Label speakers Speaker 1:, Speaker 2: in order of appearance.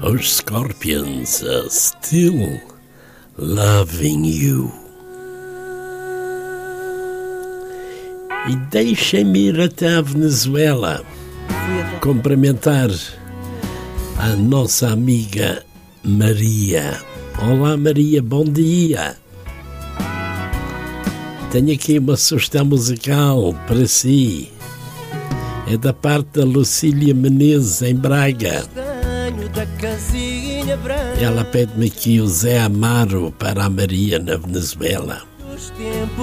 Speaker 1: Os Scorpions, Still Loving You. E deixem-me ir até a Venezuela cumprimentar a nossa amiga Maria. Olá Maria, bom dia. Tenho aqui uma sugestão musical para si. É da parte da Lucília Menezes, em Braga. Ela pede-me aqui o Zé Amaro para a Maria na Venezuela.